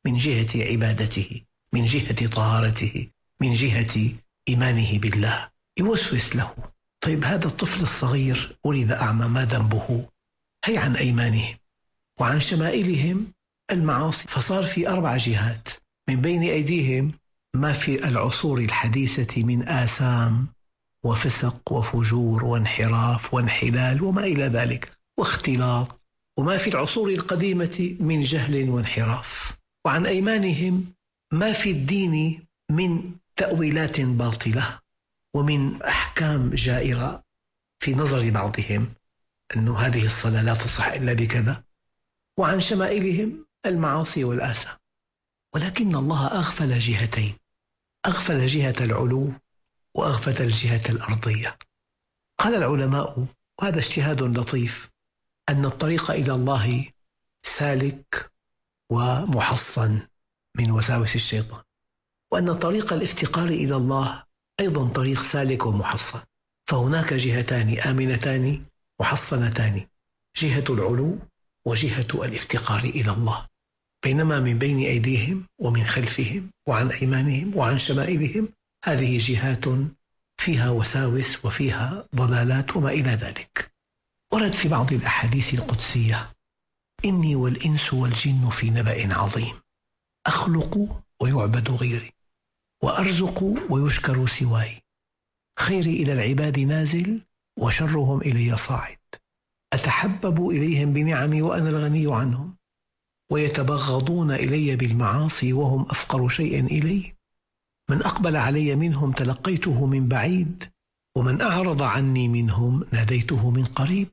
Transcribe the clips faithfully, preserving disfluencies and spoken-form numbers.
من جهة عبادته، من جهة طهارته، من جهة إيمانه بالله، يوسوس له. طيب هذا الطفل الصغير ولد أعمى، ما ذنبه؟ هي عن أيمانهم وعن شمائلهم المعاصي، فصار في أربع جهات. من بين أيديهم ما في العصور الحديثة من آثام وفسق وفجور وانحراف وانحلال وما إلى ذلك واختلاط، وما في العصور القديمة من جهل وانحراف. وعن أيمانهم ما في الدين من تأويلات باطلة ومن أحكام جائرة في نظر بعضهم، أنه هذه الصلاة لا تصح إلا بكذا. وعن شمائلهم المعاصي والآثام. ولكن الله أغفل جهتين، أغفل جهة العلو وأغفل الجهة الأرضية. قال العلماء، وهذا اجتهاد لطيف، أن الطريق إلى الله سالك ومحصن من وساوس الشيطان، وأن طريق الافتقار إلى الله أيضا طريق سالك ومحصن. فهناك جهتان آمنتان محصنتان، جهة العلو وجهة الافتقار إلى الله. بينما من بين أيديهم ومن خلفهم وعن أيمانهم وعن شمائلهم هذه جهات فيها وساوس وفيها ضلالات وما إلى ذلك. ورد في بعض الأحاديث القدسية: إني والإنس والجن في نبأ عظيم، أخلق ويعبد غيري، وأرزق ويشكر سواي، خيري إلى العباد نازل وشرهم إلي صاعد، أتحبب إليهم بنعمي وأنا الغني عنهم، ويتبغضون إلي بالمعاصي وهم أفقر شيء إلي. من أقبل علي منهم تلقيته من بعيد، ومن أعرض عني منهم ناديته من قريب.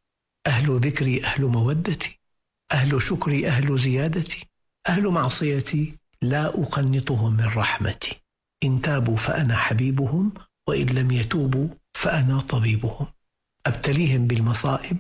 أهل ذكري أهل مودتي، أهل شكري أهل زيادتي، أهل معصيتي لا أقنطهم من رحمتي، إن تابوا فأنا حبيبهم، وإن لم يتوبوا فأنا طبيبهم. أبتليهم بالمصائب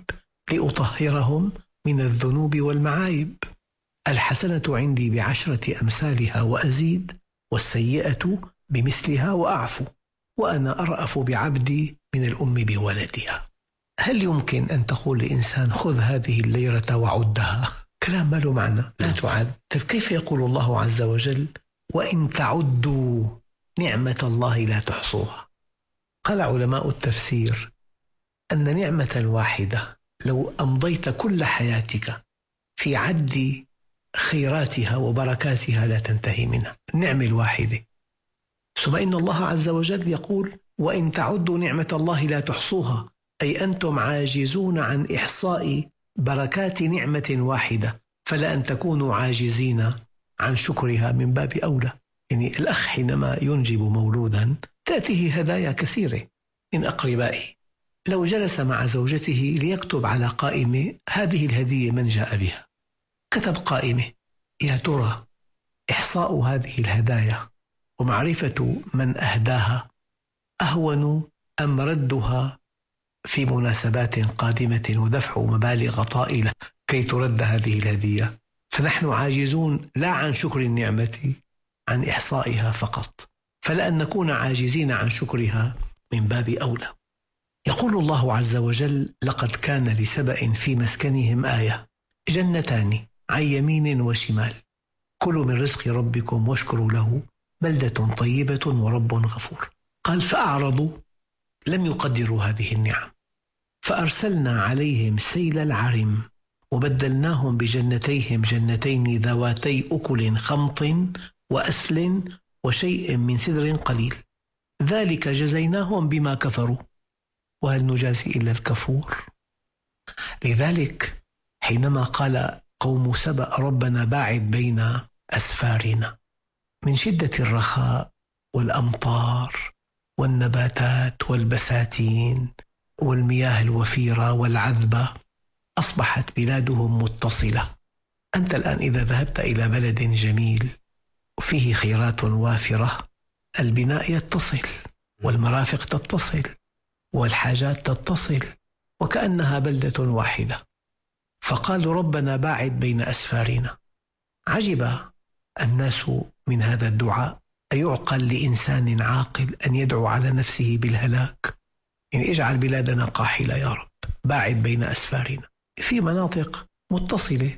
لأطهرهم من الذنوب والمعايب. الحسنة عندي بعشرة أمثالها وأزيد، والسيئة بمثلها وأعفو، وأنا أرأف بعبدي من الأم بولدها. هل يمكن أن تقول لإنسان خذ هذه الليرة وعدها؟ كلام ما له معنى، لا تعد. كيف يقول الله عز وجل وإن تعدوا نعمة الله لا تحصوها؟ قال علماء التفسير أن نعمة واحدة لو أمضيت كل حياتك في عد خيراتها وبركاتها لا تنتهي منها، النعمة الواحدة. ثم إن الله عز وجل يقول وإن تعدوا نعمة الله لا تحصوها، أي أنتم عاجزون عن إحصاء بركات نعمة واحدة، فلا أن تكونوا عاجزين عن شكرها من باب أولى. يعني الأخ حينما ينجب مولودا تأتيه هدايا كثيرة من أقربائه، لو جلس مع زوجته ليكتب على قائمة هذه الهدية من جاء بها، كتب قائمة، يا ترى إحصاء هذه الهدايا ومعرفة من أهداها أهون أم ردها في مناسبات قادمة ودفع مبالغ طائلة كي ترد هذه الهدية؟ فنحن عاجزون لا عن شكر النعمة، عن إحصائها فقط، فلأن نكون عاجزين عن شكرها من باب أولى. يقول الله عز وجل لقد كان لسبأ في مسكنهم آية، جنتان عن يمين وشمال، كلوا من رزق ربكم واشكروا له بلدة طيبة ورب غفور. قال فأعرضوا، لم يقدروا هذه النعم، فأرسلنا عليهم سيل العرم وبدلناهم بجنتيهم جنتين ذواتي أكل خمط وأسل وشيء من سدر قليل، ذلك جزيناهم بما كفروا وهل نجازي إلا الكفور. لذلك حينما قال قوم سبأ ربنا باعد بين أسفارنا، من شدة الرخاء والأمطار والنباتات والبساتين والمياه الوفيرة والعذبة أصبحت بلادهم متصلة. أنت الآن إذا ذهبت إلى بلد جميل وفيه خيرات وافرة، البناء يتصل والمرافق تتصل والحاجات تتصل وكأنها بلدة واحدة. فقالوا ربنا باعد بين أسفارنا. عجب الناس من هذا الدعاء، أيعقل لإنسان عاقل أن يدعو على نفسه بالهلاك؟ يعني اجعل بلادنا قاحلة يا رب، باعد بين أسفارنا. في مناطق متصلة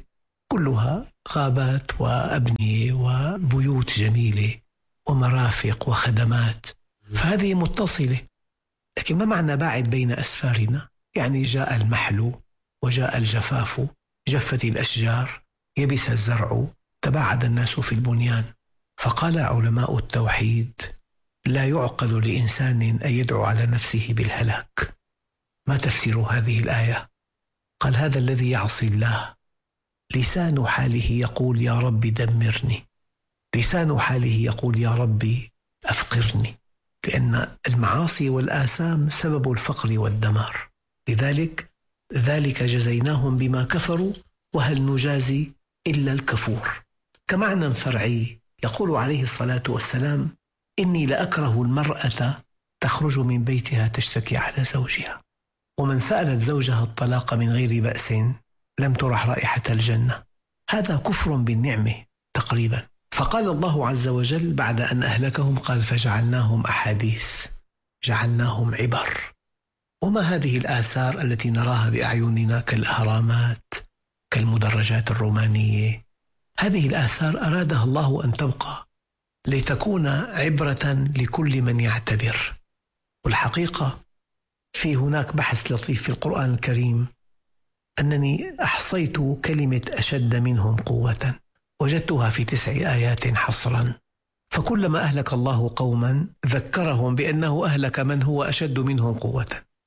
كلها غابات وأبنية وبيوت جميلة ومرافق وخدمات، فهذه متصلة. لكن ما معنى باعد بين أسفارنا؟ يعني جاء المحل وجاء الجفاف، جفت الأشجار، يبس الزرع، تباعد الناس في البنيان. فقال علماء التوحيد: لا يعقل لإنسان أن يدعو على نفسه بالهلاك. ما تفسير هذه الآية؟ قال: هذا الذي يعصي الله لسان حاله يقول يا رب دمرني، لسان حاله يقول يا ربي أفقرني، لأن المعاصي والآثام سبب الفقر والدمار. لذلك ذلك جزيناهم بما كفروا وهل نجازي إلا الكفور. كمعنى فرعي يقول عليه الصلاة والسلام: إني لأكره المرأة تخرج من بيتها تشتكي على زوجها، ومن سألت زوجها الطلاق من غير بأس لم ترح رائحة الجنة. هذا كفر بالنعمة تقريبا. فقال الله عز وجل بعد أن أهلكهم، قال: فجعلناهم أحاديث، جعلناهم عبر. وما هذه الآثار التي نراها بأعيننا كالأهرامات، كالمدرجات الرومانية؟ هذه الآثار أرادها الله أن تبقى لتكون عبرة لكل من يعتبر. والحقيقة في هناك بحث لطيف في القرآن الكريم، أنني أحصيت كلمة أشد منهم قوة، وجدتها في تسع آيات حصرا. فكلما أهلك الله قوما ذكرهم بأنه أهلك من هو أشد منهم قوة،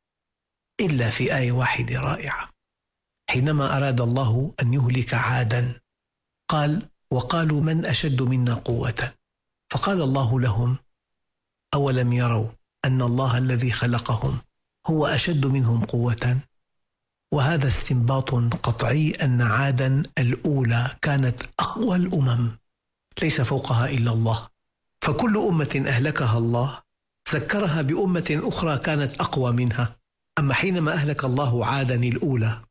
إلا في آية واحدة رائعة، حينما أراد الله أن يهلك عادا قال: وقالوا من أشد منا قوة. فقال الله لهم: أولم يروا أن الله الذي خلقهم هو أشد منهم قوة. وهذا استنباط قطعي أن عادا الأولى كانت أقوى الأمم، ليس فوقها إلا الله. فكل أمة أهلكها الله ذكرها بأمة أخرى كانت أقوى منها. أما حينما أهلك الله عادا الأولى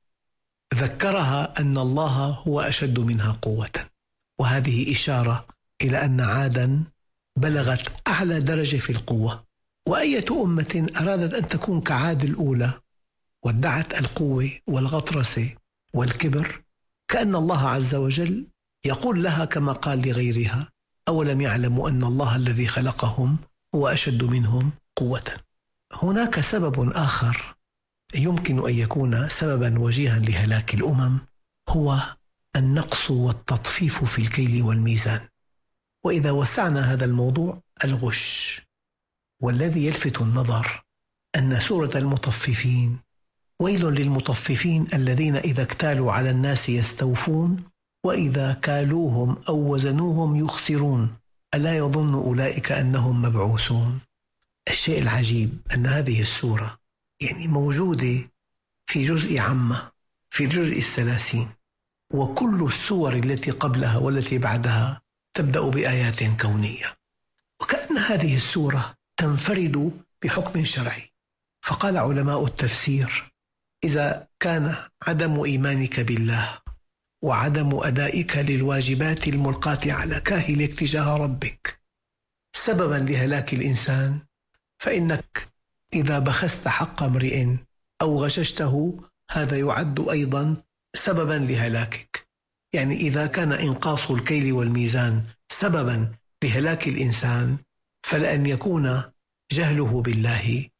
ذكرها أن الله هو أشد منها قوة. وهذه إشارة إلى أن عادا بلغت أعلى درجة في القوة. وأية أمة أرادت أن تكون كعاد الأولى وادعت القوة والغطرسة والكبر، كأن الله عز وجل يقول لها كما قال لغيرها: أولم يعلموا أن الله الذي خلقهم هو أشد منهم قوة. هناك سبب آخر يمكن أن يكون سببا وجيها لهلاك الأمم، هو النقص والتطفيف في الكيل والميزان. وإذا وسعنا هذا الموضوع، الغش. والذي يلفت النظر أن سورة المطففين: ويل للمطففين الذين إذا اكتالوا على الناس يستوفون وإذا كالوهم أو وزنوهم يخسرون ألا يظن أولئك أنهم مبعوثون. الشيء العجيب أن هذه السورة يعني موجودة في جزء عامة، في الجزء الثلاثين، وكل السور التي قبلها والتي بعدها تبدأ بآيات كونية، وكأن هذه السورة تنفرد بحكم شرعي. فقال علماء التفسير: إذا كان عدم إيمانك بالله وعدم أدائك للواجبات الملقاة على كاهلك تجاه ربك سببا لهلاك الإنسان، فإنك إذا بخست حق امرئ أو غششته هذا يعد أيضا سببا لهلاكك. يعني إذا كان إنقاص الكيل والميزان سببا لهلاك الإنسان، فلأن يكون جهله بالله.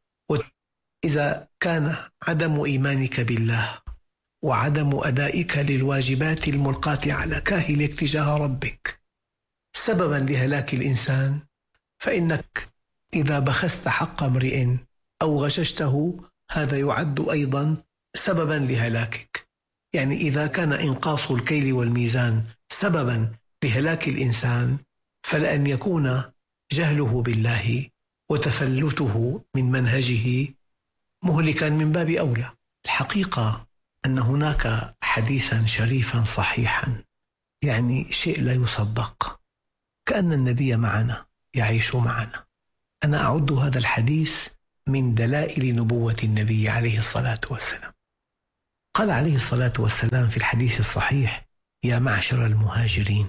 وإذا كان عدم إيمانك بالله وعدم أدائك للواجبات الملقاة على كاهلك تجاه ربك سببا لهلاك الإنسان، فإنك إذا بخست حق امرئ أو غششته هذا يعد أيضا سببا لهلاكك. يعني إذا كان إنقاص الكيل والميزان سببا لهلاك الإنسان، فلأن يكون جهله بالله وتفلته من منهجه مهلكا من باب أولى. الحقيقة أن هناك حديثا شريفا صحيحا، يعني شيء لا يصدق، كأن النبي معنا يعيش معنا. أنا أعد هذا الحديث من دلائل نبوة النبي عليه الصلاة والسلام. قال عليه الصلاة والسلام في الحديث الصحيح: يا معشر المهاجرين،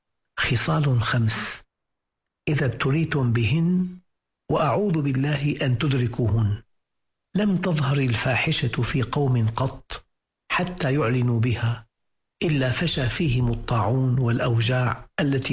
خصال خمس إذا ابتليتم بهن وأعوذ بالله أن تدركوهن، لم تظهر الفاحشة في قوم قط حتى يعلنوا بها إلا فشى فيهم الطاعون والأوجاع التي